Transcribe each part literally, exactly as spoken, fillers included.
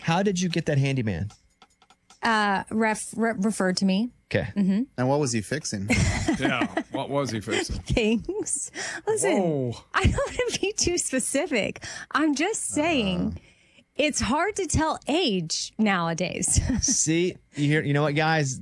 How did you get that handyman? Uh, ref, re- referred to me. Okay. Mm-hmm. And what was he fixing? Yeah. What was he fixing? Things. Listen, Whoa. I don't want to be too specific. I'm just saying uh. it's hard to tell age nowadays. See, you hear, you know what, guys?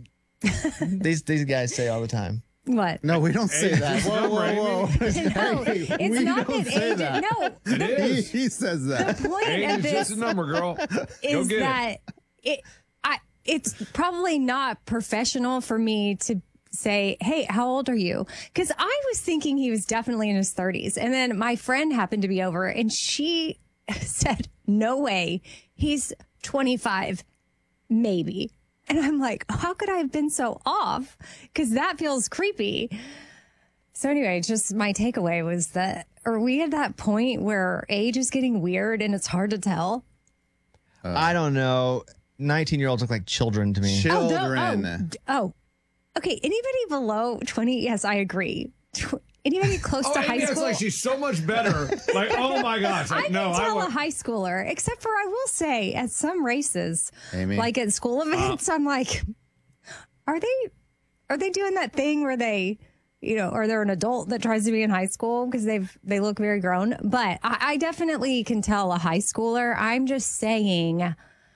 these these guys say all the time. What? No, we don't say Age that. is Whoa, whoa, number, whoa. No, Hey, it's we not don't that say age. that. No, It the, He, is. he says that. the point Age of is this just a number, girl. Go is get that it. it. I. It's probably not professional for me to say, "Hey, how old are you?" Because I was thinking he was definitely in his thirties, and then my friend happened to be over, and she said, "No way, he's twenty-five, maybe." And I'm like, "How could I have been so off?" Because that feels creepy. So anyway, just my takeaway was that, are we at that point where age is getting weird and it's hard to tell? Uh, I don't know. nineteen-year-olds look like children to me. Children. Oh, no, oh, oh, okay. Anybody below twenty? Yes, I agree. Tw- Anybody close Oh, to Amy high acts school? like she's so much better. Like, oh my gosh. Like, I can no, I tell want. a high schooler, except for I will say at some races, Amy? like at school events, I'm like, are they, are they doing that thing where they, you know, or they're an adult that tries to be in high school because they've they look very grown. But I, I definitely can tell a high schooler. I'm just saying,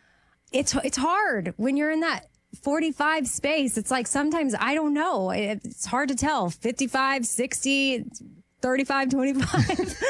it's it's hard when you're in that forty-five space. It's like sometimes I don't know. It, it's hard to tell. fifty-five, sixty, thirty-five, twenty-five.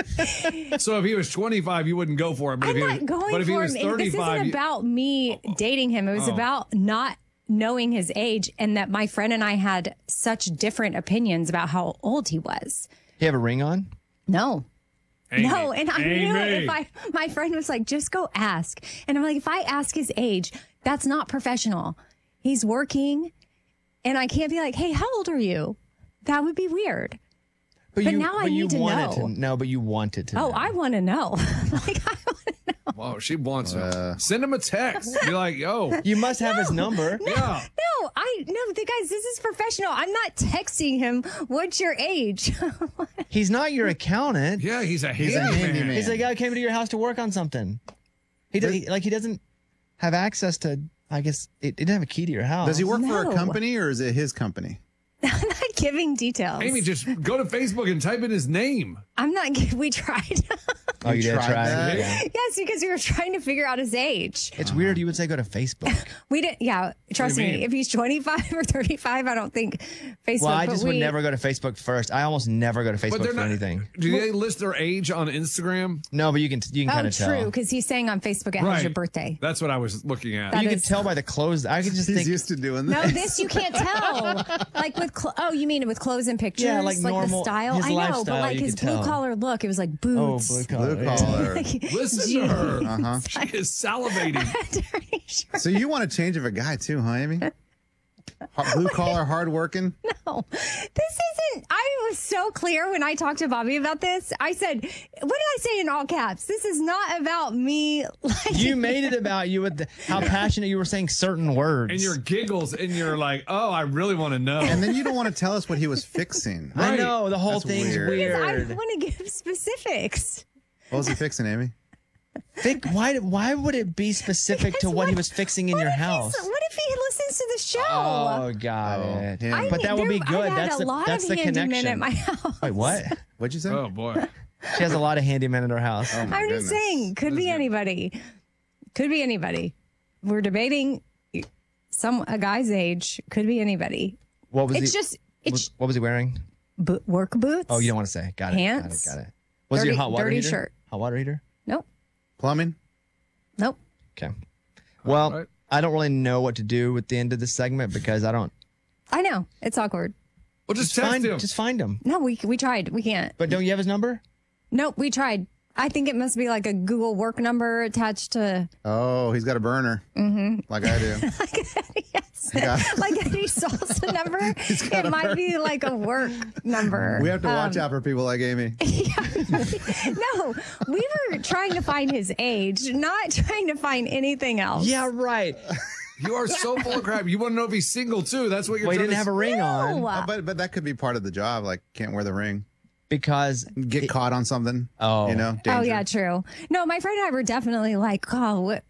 Like, So if he was twenty-five, you wouldn't go for him. But I'm if he not was, going but if he for was him. And this thirty-five, isn't you- about me dating him. It was Oh. about not knowing his age and that my friend and I had such different opinions about how old he was. You have a ring on? No. Amy, No, and I Amy. knew if I, my friend was like, just go ask. And I'm like, if I ask his age, that's not professional. He's working and I can't be like, hey, how old are you? That would be weird. But now I but you need to wanted know. To, no, but you wanted to Oh, know. I want to know. Like, I want to know. Whoa, she wants him. Uh, Send him a text. Be like, yo. You must have his number. Yeah. No, I, no, the guys, this is professional. I'm not texting him, what's your age? He's not your accountant. Yeah, he's a He's a handyman. handyman. He's a guy who came to your house to work on something. He, does, he like he doesn't have access to. I guess it, it didn't have a key to your house. Does he work for No. a company or is it his company? I'm not giving details. Amy, just go to Facebook and type in his name. I'm not, gi- we tried. Oh, you, You did tried try. that? Yeah. Yes, because we were trying to figure out his age. It's weird. You would say go to Facebook. We didn't, yeah, trust do you me. mean? If he's twenty-five or thirty-five, I don't think Facebook. Well, I but just we, would never go to Facebook first. I almost never go to But Facebook they're for not. anything. Do they list their age on Instagram? No, but you can you can Oh, kind of true, tell. because he's saying on Facebook it has your birthday. That's what I was looking at. That You can is- tell by the clothes. I could just He's think. used to doing No, this. this you can't tell. Like with, cl- oh, you mean with clothes and pictures? Yeah, like normal- the style? his I know, but lifestyle, like you his could tell. blue collar look, it was like oh, boots. blue collar. Blue yeah. collar. Listen to her. Uh-huh. She is salivating. So you want a change of a guy too, huh, Amy? Har- Blue collar, hard working. No, this isn't. I was so clear when I talked to Bobby about this. I said, what did I say in all caps? This is not about me. Like, You made it about you with the, how passionate you were saying certain words. And your giggles and you're like, oh, I really want to know. And then you don't want to tell us what he was fixing. I Right. know the whole That's thing's weird. weird. I want to give specifics. What was he fixing, Amy? Think, why? Why would it be specific to Because what, he what- was fixing in What your if he's- house? What if he listens to the show? Oh, got Oh, it. him. I But mean, that would be there- good. I've had That's a the lot that's of the handymen connection. at my house. Wait, what? What'd you say? oh, boy. She has a lot of handymen in her house. Oh, my I'm goodness. just saying, could be anybody. Could be anybody. We're debating some a guy's age. Could be anybody. What was It's he? just it's what was he wearing? bo- work boots. Oh, you don't want to say. Got it. Pants. Got it. Got it. Was Dirty- he a hot water dirty heater? shirt. Hot water heater. Nope. Plumbing? Nope. Okay. Well, right. I don't really know what to do with the end of this segment because I don't. I know it's awkward. Well, just, Just text find, him. just find him. No, we we tried. We can't. But don't you have his number? Nope. We tried. I think it must be like a Google work number attached to. Oh, he's got a burner. Mm-hmm. Like I do. Yes. got- like Eddie salsa number. got It a might be like a work number. We have to watch Um, out for people like Amy. No, we were trying to find his age, not trying to find anything else. Yeah, right. You are so full of crap. You want to know if he's single, too. That's what you're Well, he trying didn't to have a ring on No. Uh, but but that could be part of the job. Like can't wear the ring. because Get caught on something. Oh. You know. Oh danger. yeah, true. No, my friend and I were definitely like, oh, what,